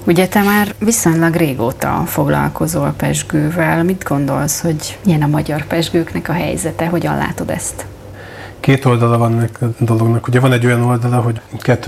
Ugye te már viszonylag régóta foglalkozol pezsgővel. Mit gondolsz, hogy milyen a magyar pezsgőknek a helyzete? Hogyan látod ezt? Két oldala van ennek a dolognak. Ugye van egy olyan oldala, hogy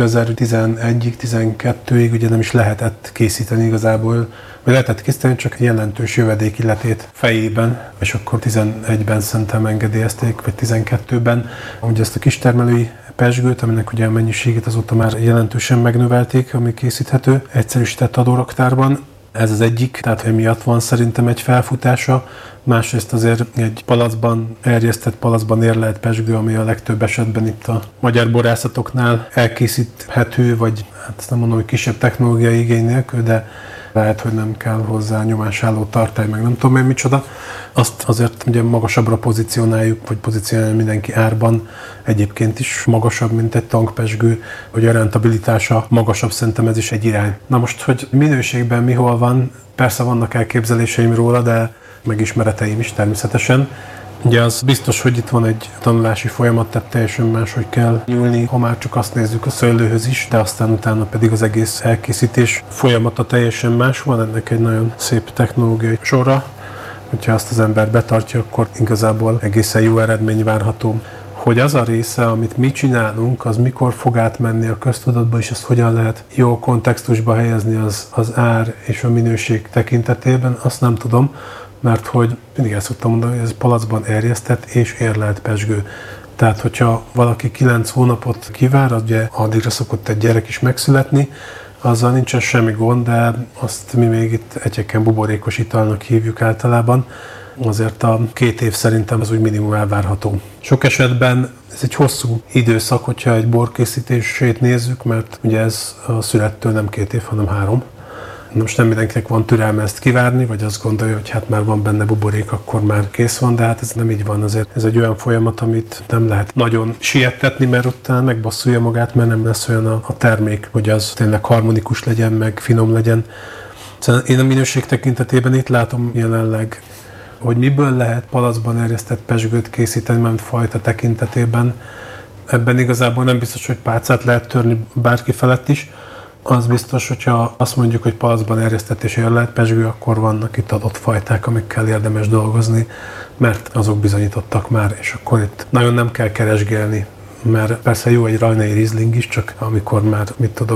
2011-ig, 12-ig ugye nem is lehetett készíteni igazából, vagy lehetett készíteni csak jelentős jövedékilletét fejében, és akkor 11-ben szerintem engedélyezték, vagy 12-ben, ugye ezt a kistermelői pezsgőt, aminek ugye a mennyiségét azóta már jelentősen megnövelték, ami készíthető egyszerűsített adóraktárban. Ez az egyik, tehát emiatt van szerintem egy felfutása. Másrészt azért egy palacban, erjesztett palacban érlelt pezsgő, ami a legtöbb esetben itt a magyar borászatoknál elkészíthető, vagy hát nem mondom, hogy kisebb technológiai igény nélkül, de lehet, hogy nem kell hozzá nyomásálló tartály, meg nem tudom én micsoda. Azt azért ugye magasabbra pozícionáljuk, vagy pozícionálja mindenki árban, egyébként is magasabb, mint egy tankpezsgő, hogy a rentabilitása magasabb, szerintem ez is egy irány. Na most, hogy minőségben mi hol van, persze vannak elképzeléseim róla, de megismereteim is természetesen. Ugye az biztos, hogy itt van egy tanulási folyamat, tehát teljesen máshogy kell nyúlni, ha már csak azt nézzük a szőlőhöz is, de aztán utána pedig az egész elkészítés folyamata teljesen más. Van ennek egy nagyon szép technológiai sora, hogyha azt az ember betartja, akkor igazából egészen jó eredmény várható. Hogy az a része, amit mi csinálunk, az mikor fog átmenni a köztudatba, és ezt hogyan lehet jó kontextusba helyezni az ár és a minőség tekintetében, azt nem tudom, mert hogy mindig el szoktam mondani, hogy ez palacban erjesztett és érlelt pezsgő. Tehát, hogyha valaki 9 hónapot kivár, ugye addigra szokott egy gyerek is megszületni, azzal nincsen semmi gond, de azt mi még itt egyébként buborékos italnak hívjuk általában. Azért a 2 év szerintem az úgy minimum elvárható. Sok esetben ez egy hosszú időszak, hogyha egy borkészítését nézzük, mert ugye ez a születtől nem 2 év, hanem 3. Most nem mindenkinek van türelme ezt kivárni, vagy azt gondolja, hogy hát már van benne buborék, akkor már kész van, de hát ez nem így van azért. Ez egy olyan folyamat, amit nem lehet nagyon siettetni, mert utána megbasszulja magát, mert nem lesz olyan a termék, hogy az tényleg harmonikus legyen, meg finom legyen. Szóval én a minőség tekintetében itt látom jelenleg, hogy miből lehet palacban erjesztett pezsgőt készíteni, mert fajta tekintetében. Ebben igazából nem biztos, hogy pálcát lehet törni bárki felett is. Az biztos, hogyha azt mondjuk, hogy palacban erjesztett és érlelt pezsgő, akkor vannak itt adott fajták, amikkel érdemes dolgozni, mert azok bizonyítottak már, és akkor itt nagyon nem kell keresgélni. Mert persze jó egy rajnai Riesling is, csak amikor már,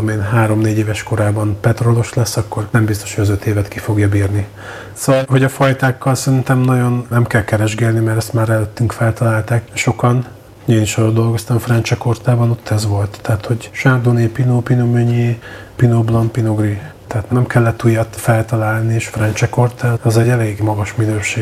3-4 éves korában petrolos lesz, akkor nem biztos, hogy az 5 évet ki fogja bírni. Szóval, hogy a fajtákkal szerintem nagyon nem kell keresgélni, mert ezt már előttünk feltalálták sokan. Én is arra dolgoztam Franciacortában, ott ez volt. Tehát, hogy Chardonnay, Pinot, Pinot Meunier, Pinot Blanc, Pinot Gris. Tehát nem kellett újat feltalálni, és Franciacorta az egy elég magas minőség.